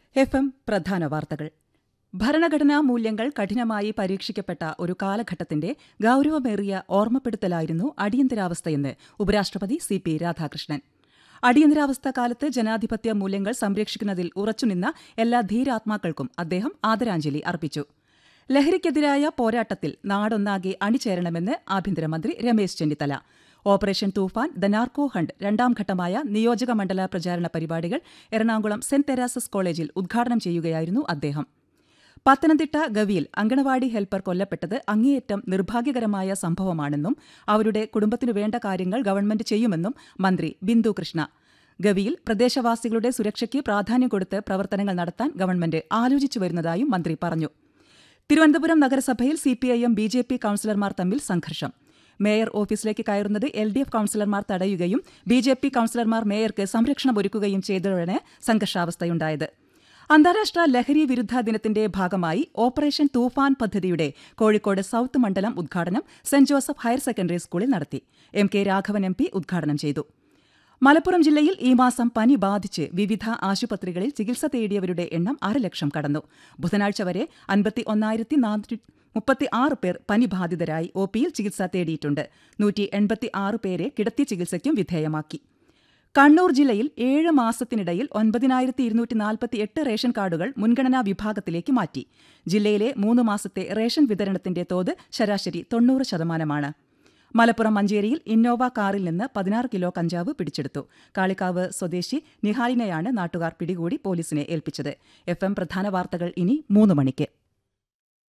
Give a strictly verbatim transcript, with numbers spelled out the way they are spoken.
F M പ്രധാന വാർത്തകൾ. ഭരണഘടനാ മൂല്യങ്ങൾ കഠിനമായി പരീക്ഷിക്കപ്പെട്ട ഒരു കാലഘട്ടത്തിന്റെ ഗൌരവമേറിയ ഓർമ്മപ്പെടുത്തലായിരുന്നു അടിയന്തരാവസ്ഥയെന്ന് ഉപരാഷ്ട്രപതി സി പി രാധാകൃഷ്ണൻ. അടിയന്തരാവസ്ഥ കാലത്ത് ജനാധിപത്യ മൂല്യങ്ങൾ സംരക്ഷിക്കുന്നതിൽ ഉറച്ചുനിന്ന എല്ലാ ധീരാത്മാക്കൾക്കും അദ്ദേഹം ആദരാഞ്ജലി അർപ്പിച്ചു. ലഹരിക്കെതിരായ പോരാട്ടത്തിൽ നാടൊന്നാകെ അണിചേരണമെന്ന് ആഭ്യന്തരമന്ത്രി Ramesh Chennithala. Operation Toofan, the narco hunt രണ്ടാം ഘട്ടമായ നിയോജക മണ്ഡല പ്രചാരണ പരിപാടികൾ എറണാകുളം സെന്റ് തെരേസസ് കോളേജിൽ ഉദ്ഘാടനം ചെയ്യുകയായിരുന്നു അദ്ദേഹം. പത്തനംതിട്ട ഗവിയിൽ അങ്കണവാടി ഹെൽപ്പർ കൊല്ലപ്പെട്ടത് അങ്ങേയറ്റം നിർഭാഗ്യകരമായ സംഭവമാണെന്നും അവരുടെ കുടുംബത്തിനു വേണ്ട കാര്യങ്ങൾ ഗവൺമെന്റ് ചെയ്യുമെന്നും മന്ത്രി ബിന്ദു കൃഷ്ണ. ഗവിയിൽ പ്രദേശവാസികളുടെ സുരക്ഷയ്ക്ക് പ്രാധാന്യം കൊടുത്ത് പ്രവർത്തനങ്ങൾ നടത്താൻ ഗവൺമെന്റ് ആലോചിച്ചു വരുന്നതായും മന്ത്രി പറഞ്ഞു. തിരുവനന്തപുരം നഗരസഭയിൽ സിപിഐഎം ബി ജെ പി കൌൺസിലർമാർ തമ്മിൽ സംഘർഷം. മേയർ ഓഫീസിലേക്ക് കയറുന്നത് എൽ ഡി എഫ് കൌൺസിലർമാർ തടയുകയും ബി ജെ പി കൌൺസിലർമാർ മേയർക്ക് സംരക്ഷണമൊരുക്കുകയും ചെയ്തതോടെയാണ് സംഘർഷാവസ്ഥയുണ്ടായത്. അന്താരാഷ്ട്ര ലഹരി വിരുദ്ധ ദിനത്തിന്റെ ഭാഗമായി ഓപ്പറേഷൻ തൂഫാൻ പദ്ധതിയുടെ കോഴിക്കോട് സൌത്ത് മണ്ഡലം ഉദ്ഘാടനം സെന്റ് ജോസഫ് ഹയർ സെക്കൻഡറി സ്കൂളിൽ നടത്തി. M K Raghavan M P ഉദ്ഘാടനം ചെയ്തു. മലപ്പുറം ജില്ലയിൽ ഈ മാസം പനി ബാധിച്ച് വിവിധ ആശുപത്രികളിൽ ചികിത്സ തേടിയവരുടെ എണ്ണം അരലക്ഷം കടന്നു. ബുധനാഴ്ച വരെ അൻപത്തി ഒന്നായിരത്തി നാനൂറ്റി മുപ്പത്തി ആറ് പേർ പനി ബാധിതരായി ഒ പിയിൽ ചികിത്സ തേടിയിട്ടുണ്ട്. നൂറ്റി എൺപത്തി ആറ് പേരെ കിടത്തി ചികിത്സയ്ക്കും വിധേയമാക്കി. കണ്ണൂർ ജില്ലയിൽ ഏഴ് മാസത്തിനിടയിൽ ഒൻപതിനായിരത്തി ഇരുന്നൂറ്റി നാൽപ്പത്തി എട്ട് റേഷൻ കാർഡുകൾ മുൻഗണനാ വിഭാഗത്തിലേക്ക് മാറ്റി. ജില്ലയിലെ മൂന്ന് മാസത്തെ റേഷൻ വിതരണത്തിന്റെ തോത് ശരാശരി തൊണ്ണൂറ് ശതമാനമാണ്. മലപ്പുറം മഞ്ചേരിയിൽ ഇന്നോവ കാറിൽ നിന്ന് പതിനാറ് കിലോ കഞ്ചാവ് പിടിച്ചെടുത്തു. കാളിക്കാവ് സ്വദേശി നിഹാലിനെയാണ് നാട്ടുകാർ പിടികൂടി പോലീസിനെ ഏൽപ്പിച്ചത്. എഫ് എം പ്രധാന വാർത്തകൾ ഇനി മൂന്ന് മണിക്ക്.